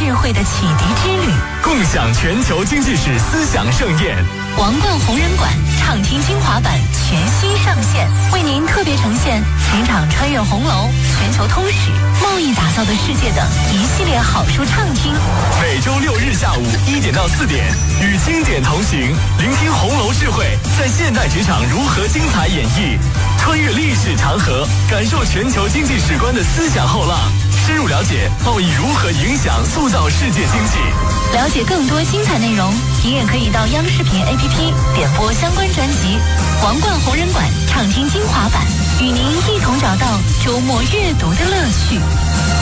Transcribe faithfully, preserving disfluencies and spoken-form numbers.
智慧的启迪之旅， 共享全球经济史思想盛宴。 王冠红人馆畅听精华版全新上线，为您特别呈现职场穿越红楼、全球通史、贸易打造的世界等一系列好书畅听。 每周六日下午一点到四点，与经典同行，聆听红楼智慧在现代职场如何精彩演绎，穿越历史长河，感受全球经济史观的思想后浪，深入了解贸易如何影响塑造世界经济。 了解更多精彩内容，您也可以到央视频 A P P 点播相关专辑《王冠红人馆畅听精华版》，与您一同找到周末阅读的乐趣。